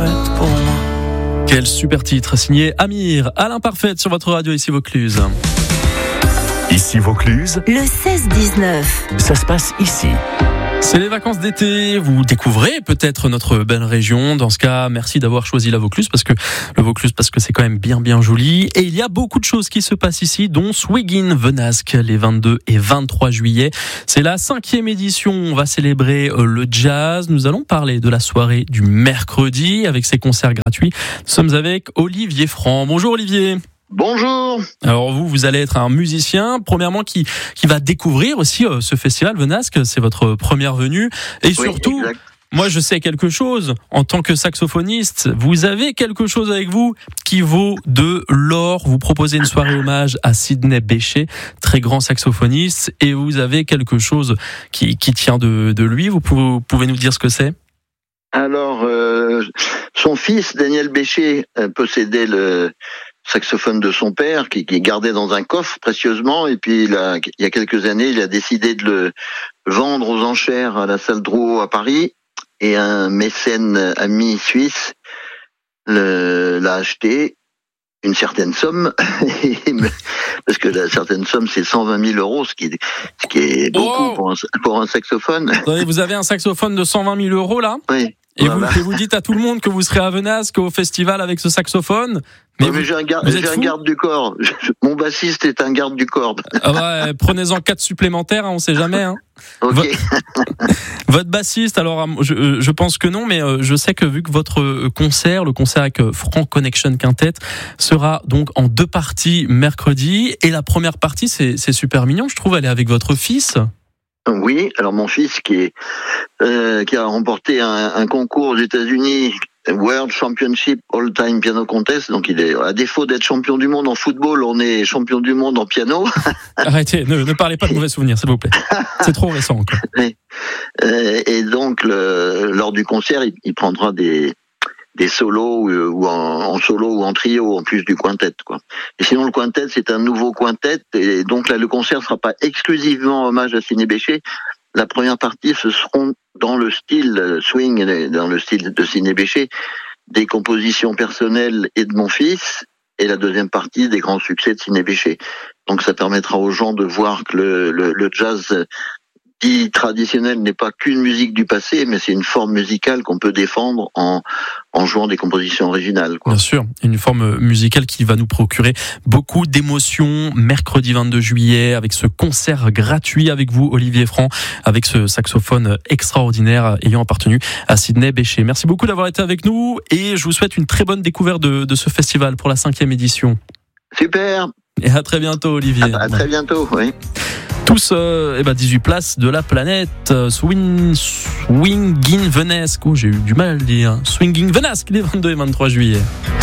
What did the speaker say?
faite pour moi. Quel super titre, signé Amir, à l'imparfaite sur votre radio, ici Vaucluse. Ici Vaucluse, le 16-19. ça se passe ici. C'est les vacances d'été, vous découvrez peut-être notre belle région. Dans ce cas, merci d'avoir choisi le Vaucluse parce que c'est quand même bien joli. Et il y a beaucoup de choses qui se passent ici, dont Swing in Venasque les 22 et 23 juillet. C'est la 5e édition, on va célébrer le jazz. Nous allons parler de la soirée du mercredi avec ses concerts gratuits. Nous sommes avec Olivier Franc. Bonjour Olivier. Bonjour. Alors vous allez être un musicien, premièrement, qui va découvrir aussi ce festival Venasque. C'est votre première venue. Et surtout, exact. Moi je sais quelque chose, en tant que saxophoniste, vous avez quelque chose avec vous qui vaut de l'or. Vous proposez une soirée hommage à Sidney Bechet, très grand saxophoniste, et vous avez quelque chose qui tient de lui. Vous pouvez nous dire ce que c'est ? Alors, son fils, Daniel Bechet, possédait le saxophone de son père, qui gardait dans un coffre précieusement, et puis il y a quelques années, il a décidé de le vendre aux enchères à la salle Drouot à Paris, et un mécène ami suisse l'a acheté une certaine somme, parce que la certaine somme c'est 120 000 euros, ce qui est beaucoup pour un saxophone. Vous avez un saxophone de 120 000 euros là ? Oui. Et voilà. vous dites à tout le monde que vous serez à Venasque au festival avec ce saxophone. Mais j'ai un garde du corps. Mon bassiste est un garde du corps. Ah ouais, prenez-en 4 supplémentaires, on sait jamais. Hein. Ok. Votre bassiste, alors je pense que non, mais je sais que vu que votre concert, le concert avec Franc Connection Quintet, sera donc en 2 parties mercredi. Et la première partie, c'est super mignon, je trouve, elle est avec votre fils. Oui, alors mon fils qui a remporté un concours aux États-Unis, World Championship All Time Piano Contest, donc il est, à défaut d'être champion du monde en football, on est champion du monde en piano. Arrêtez, ne parlez pas de mauvais souvenirs, s'il vous plaît. C'est trop récent encore. Et donc lors du concert, il prendra des solos ou en solo ou en trio en plus du quintet, quoi. Et sinon le quintet c'est un nouveau quintet, et donc là le concert sera pas exclusivement hommage à Sidney Bechet. La première partie ce seront dans le style swing, dans le style de Sidney Bechet, des compositions personnelles et de mon fils, et la deuxième partie des grands succès de Sidney Bechet. Donc ça permettra aux gens de voir que le jazz dit traditionnel n'est pas qu'une musique du passé, mais c'est une forme musicale qu'on peut défendre en jouant des compositions originales, quoi. Bien sûr, une forme musicale qui va nous procurer beaucoup d'émotions mercredi 22 juillet avec ce concert gratuit avec vous, Olivier Franc, avec ce saxophone extraordinaire ayant appartenu à Sidney Bechet. Merci beaucoup d'avoir été avec nous et je vous souhaite une très bonne découverte de ce festival pour la 5e édition. Super. Et à très bientôt, Olivier. À très bientôt, oui. Tous 18 places de la planète. Swing in Venasque. J'ai eu du mal à le dire. Swing in Venasque les 22 et 23 juillet.